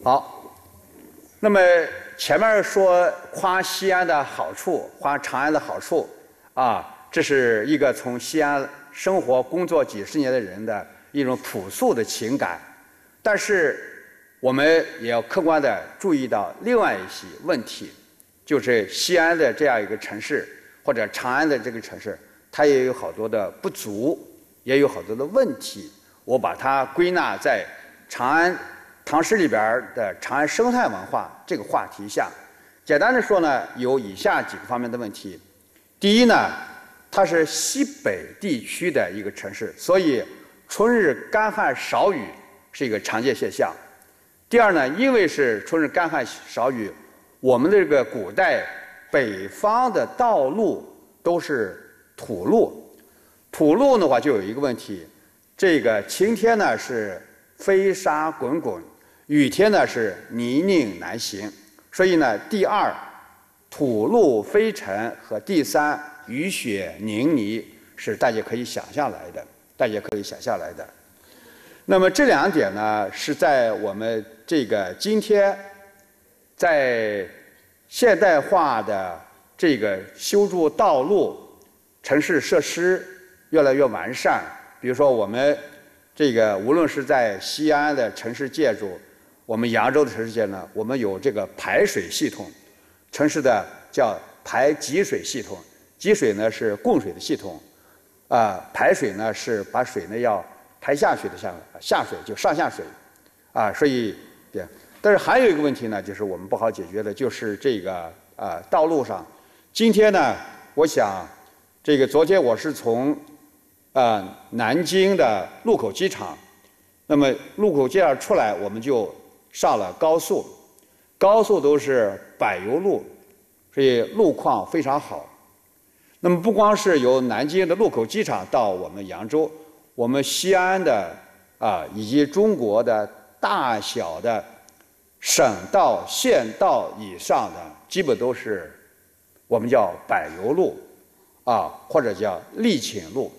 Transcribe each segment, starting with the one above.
好，那么前面说夸西安的好处，夸长安的好处啊，这是一个从西安生活工作几十年的人的一种朴素的情感。但是我们也要客观地注意到另外一些问题，就是西安的这样一个城市，或者长安的这个城市，它也有好多的不足，也有好多的问题。我把它归纳在长安唐诗里边的长安生态文化这个话题下。简单的说呢，有以下几个方面的问题。第一呢，它是西北地区的一个城市，所以春日干旱少雨是一个常见现象。第二呢，因为是春日干旱少雨，我们的这个古代北方的道路都是土路，土路的话就有一个问题，这个晴天呢是飞沙滚滚，雨天呢是泥泞难行。所以呢，第二土路飞尘和第三雨雪泥泞是大家可以想象来的，那么这两点呢，是在我们这个今天在现代化的这个修筑道路、城市设施越来越完善。比如说我们这个无论是在西安的城市建筑，我们扬州的城市建筑呢，我们有这个排水系统，城市的叫排集水系统，集水呢是供水的系统，排水呢是把水呢要排下去的，下水就上下水，所以对。但是还有一个问题呢，就是我们不好解决的，就是这个道路上。今天呢，我想这个昨天我是从南京的禄口机场，那么禄口机场出来，我们就上了高速，高速都是柏油路，所以路况非常好。那么不光是由南京的禄口机场到我们扬州，我们西安的以及中国的大小的省道、县道以上的，基本都是我们叫柏油路或者叫沥青路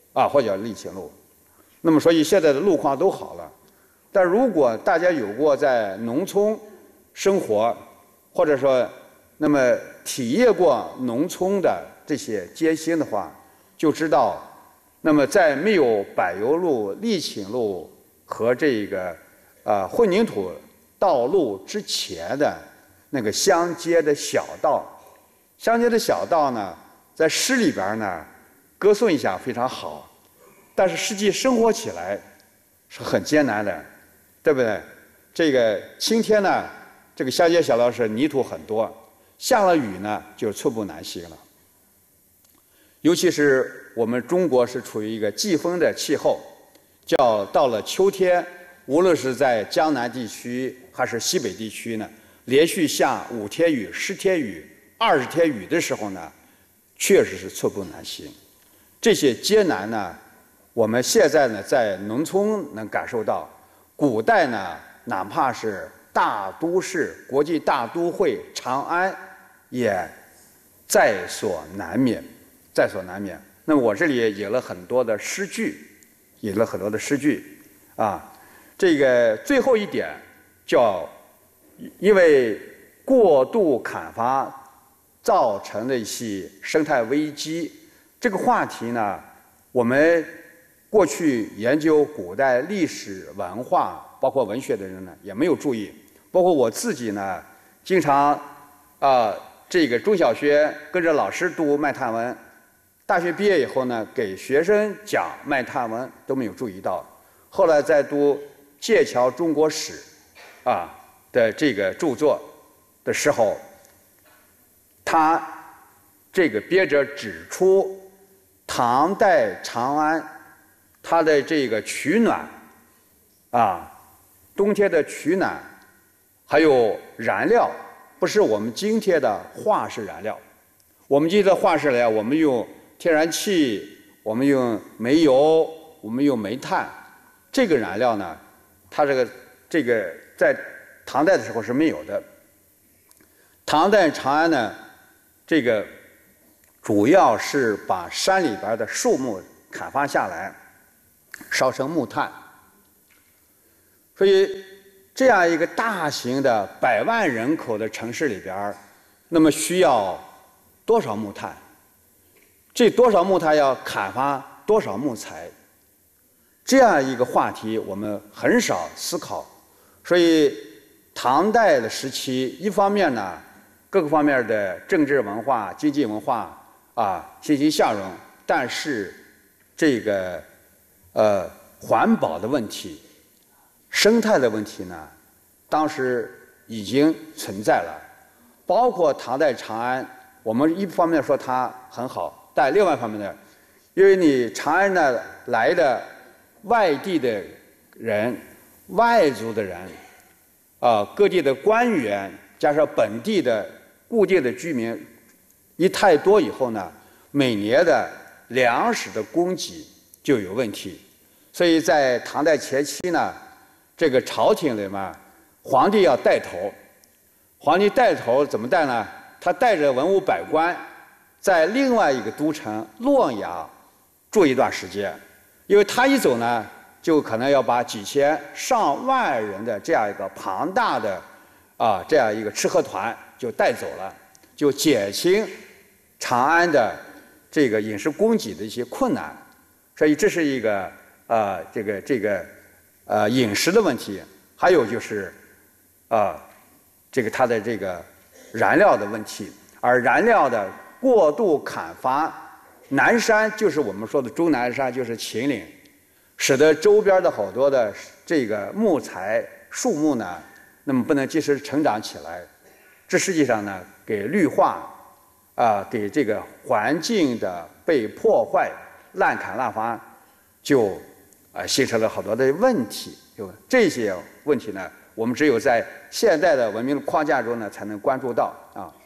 那么所以现在的路况都好了。但如果大家有过在农村生活，或者说那么体验过农村的这些艰辛的话，就知道，那么在没有柏油路、沥青路和这个混凝土道路之前的那个乡间的小道呢，在诗里边呢歌颂一下非常好，但是实际生活起来是很艰难的，对不对？这个晴天呢，这个乡间小道是泥土很多，下了雨呢就寸步难行了。尤其是我们中国是处于一个季风的气候，到了秋天，无论是在江南地区还是西北地区呢，连续下5天雨、10天雨、20天雨的时候呢，确实是寸步难行。这些艰难呢，我们现在呢在农村能感受到，古代呢哪怕是大都市、国际大都会长安，也在所难免。那么我这里也引了很多的诗句，这个最后一点因为过度砍伐造成的一些生态危机，这个话题呢，我们过去研究古代历史文化，包括文学的人呢，也没有注意。包括我自己呢，经常这个中小学跟着老师读卖炭文，大学毕业以后呢，给学生讲卖炭文都没有注意到。后来在读剑桥中国史的这个著作的时候，他这个编者指出，唐代长安它的这个取暖冬天的取暖还有燃料，不是我们今天的化石燃料。我们今天的化石燃料，我们用天然气，我们用煤油，我们用煤炭，这个燃料呢，它这个在唐代的时候是没有的。唐代长安呢，这个主要是把山里边的树木砍伐下来，烧成木炭。所以这样一个大型的100万人口的城市里边，那么需要多少木炭？这多少木炭要砍伐多少木材？这样一个话题我们很少思考。所以唐代的时期，一方面呢，各个方面的政治文化、经济文化欣欣向荣，但是这个环保的问题、生态的问题呢，当时已经存在了。包括唐代长安，我们一方面说它很好，但另外一方面呢，因为你长安呢来的外地的人、外族的人，各地的官员加上本地的固定的居民一太多以后呢，每年的粮食的供给就有问题。所以在唐代前期呢，这个朝廷里面，皇帝要带头。皇帝带头怎么带呢？他带着文武百官，在另外一个都城洛阳住一段时间，因为他一走呢，就可能要把几千上万人的这样一个庞大的这样一个吃喝团就带走了，就减轻长安的这个饮食供给的一些困难。所以这是一个饮食的问题，还有就是它的这个燃料的问题。而燃料的过度砍伐，南山就是我们说的终南山，就是秦岭，使得周边的好多的这个木材树木呢，那么不能及时成长起来。这实际上呢，给绿化给这个环境的被破坏、滥砍滥伐，就形成了好多的问题。就这些问题呢，我们只有在现代的文明框架中呢，才能关注到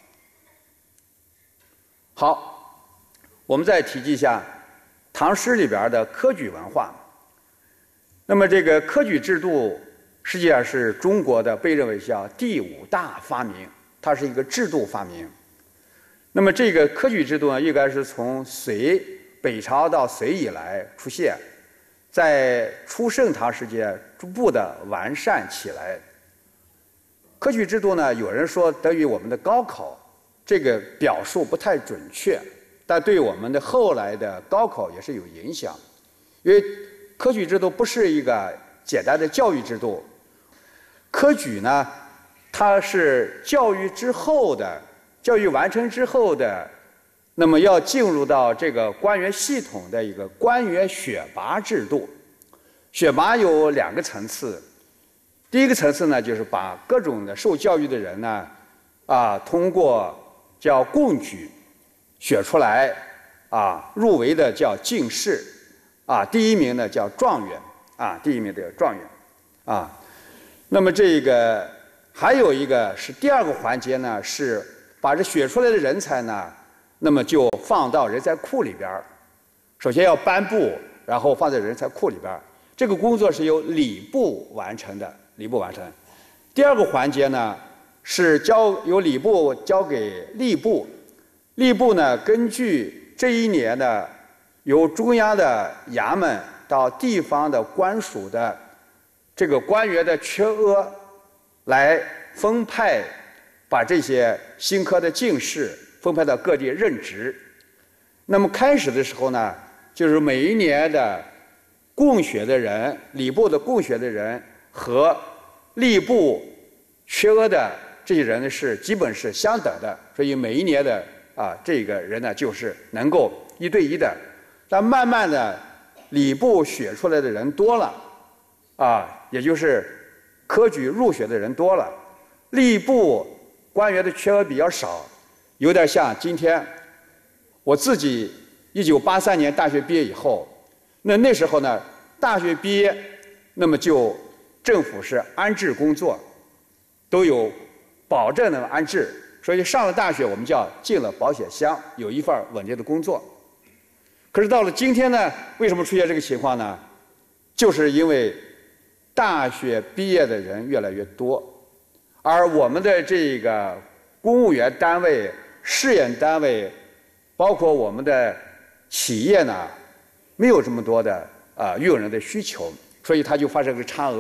好，我们再提及一下唐诗里边的科举文化。那么这个科举制度实际上是中国的被认为叫第5大发明，它是一个制度发明。那么这个科举制度呢，应该是从北朝到隋以来出现，在初盛唐时期逐步的完善起来。科举制度呢，有人说等于我们的高考，这个表述不太准确，但对我们的后来的高考也是有影响。因为科举制度不是一个简单的教育制度，科举呢，它是教育完成之后的，那么要进入到这个官员系统的一个官员选拔制度。选拔有2个层次，第一个层次呢，就是把各种的受教育的人呢，通过叫贡举选出来，入围的叫进士，第一名呢叫状元，第一名的状元，那么这个还有一个是第2个环节呢，是把这选出来的人才呢，那么就放到人才库里边。首先要颁布，然后放在人才库里边。这个工作是由礼部完成的，第2个环节呢，是由礼部交给吏部，吏部呢根据这一年的由中央的衙门到地方的官署的这个官员的缺额来分派，把这些新科的进士分派到各地任职。那么开始的时候呢，就是每一年的供选的人，礼部的供选的人和吏部缺额的这些人是基本是相等的，所以每一年的这个人呢，就是能够1对1的。但慢慢的，礼部选出来的人多了，也就是科举入学的人多了，吏部官员的缺额比较少，有点像今天我自己1983年大学毕业以后，那时候呢，大学毕业，那么就政府是安置工作，都有保证的安置，所以上了大学我们叫进了保险箱，有一份稳定的工作。可是到了今天呢，为什么出现这个情况呢？就是因为大学毕业的人越来越多，而我们的这个公务员单位、事业单位，包括我们的企业呢，没有这么多的用人的需求，所以它就发生个差额。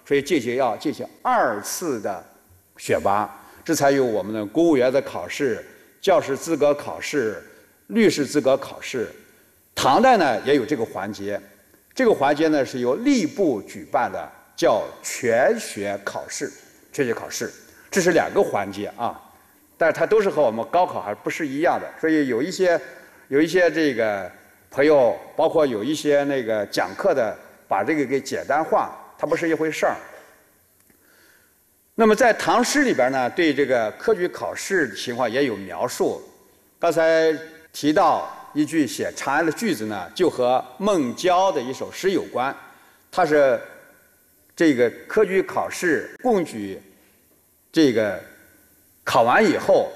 所以要进行2次的选拔，这才有我们的公务员的考试、教师资格考试、律师资格考试。唐代呢也有这个环节，这个环节呢是由吏部举办的，叫全学考试。全学考试，这是2个环节啊，但是它都是和我们高考还不是一样的，所以有一些这个朋友，包括有一些那个讲课的，把这个给简单化，它不是一回事儿。那么在唐诗里边呢，对这个科举考试情况也有描述。刚才提到一句写长安的句子呢，就和孟郊的一首诗有关。它是这个科举考试贡举，这个考完以后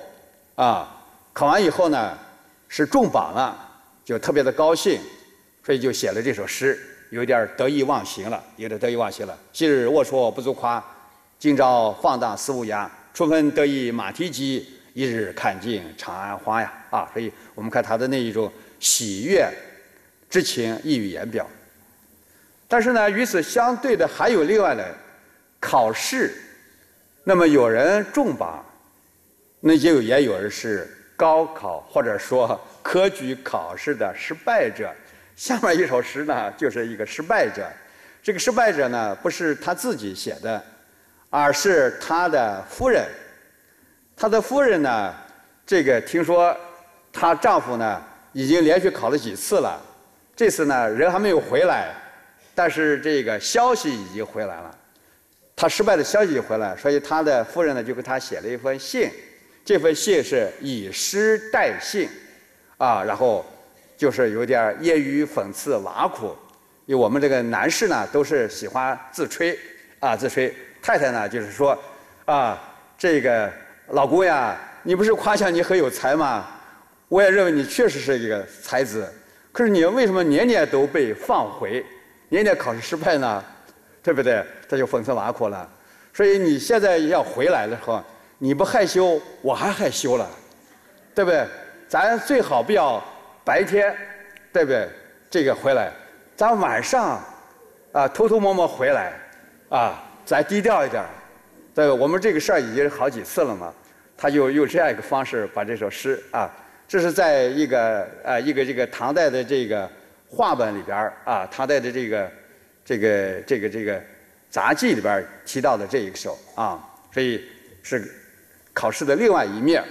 呢是中榜了，就特别的高兴，所以就写了这首诗，有点得意忘形了，昔日龌龊不足夸，今朝放荡思无涯。春风得意马蹄疾，一日看尽长安花呀！所以我们看他的那一种喜悦之情溢于言表。但是呢，与此相对的还有另外的考试，那么有人中榜，那也有人是高考或者说科举考试的失败者。下面一首诗呢，就是一个失败者。这个失败者呢，不是他自己写的，而是他的夫人。他的夫人呢，这个听说她丈夫呢已经连续考了几次了，这次呢人还没有回来，但是这个消息已经回来了，他失败的消息回来，所以他的夫人呢就给他写了一封信，这封信是以诗代信，然后就是有点揶揄、讽刺、挖苦。因为我们这个男士呢都是喜欢自吹，自吹；太太呢就是说，这个老公呀，你不是夸奖你很有才吗？我也认为你确实是一个才子，可是你为什么年年都被放回，年年考试失败呢？对不对？这就讽刺挖苦了。所以你现在要回来的时候，你不害羞，我还害羞了，对不对？咱最好不要白天，对不对？这个回来，咱晚上偷偷摸摸回来，咱低调一点。对，我们这个事儿已经好几次了嘛。他就用这样一个方式把这首诗这是在一个这个唐代的这个话本里边唐代的这个杂记里边提到的这一首所以是考试的另外一面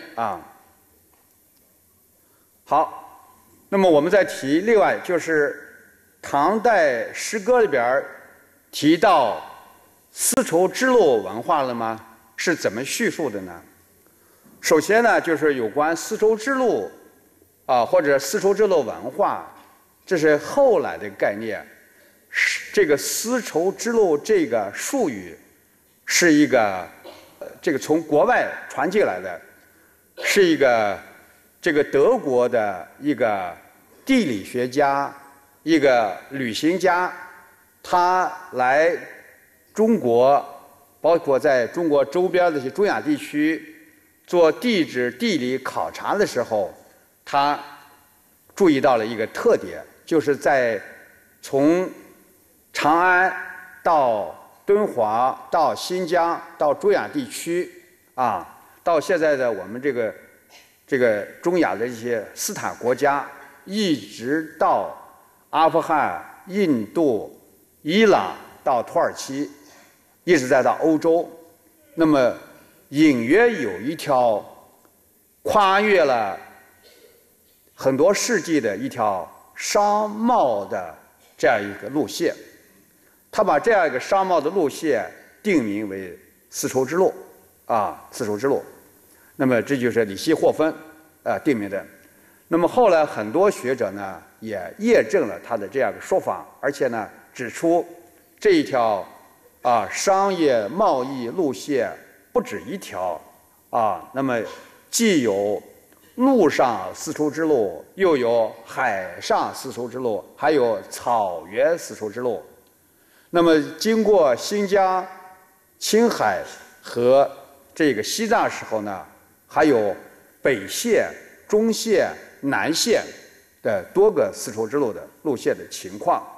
好，那么我们再提另外就是唐代诗歌里边提到丝绸之路文化了吗？是怎么叙述的呢？首先呢，就是有关丝绸之路或者丝绸之路文化，这是后来的概念。这个丝绸之路这个术语是一个这个从国外传进来的，是一个这个德国的一个地理学家、一个旅行家，他来中国，包括在中国周边的一些中亚地区做地质地理考察的时候，他注意到了一个特点，就是在从长安到敦煌到新疆到中亚地区到现在的我们这个中亚的一些斯坦国家，一直到阿富汗、印度、伊朗到土耳其，一直再到欧洲，那么隐约有一条跨越了很多世纪的一条商贸的这样一个路线。他把这样一个商贸的路线定名为丝绸之路丝绸之路。那么这就是李希霍芬定名的。那么后来很多学者呢也验证了他的这样一个说法，而且呢指出这一条商业贸易路线不止一条那么既有陆上丝绸之路，又有海上丝绸之路，还有草原丝绸之路。那么经过新疆、青海和这个西藏时候呢，还有北线、中线、南线的多个丝绸之路的路线的情况。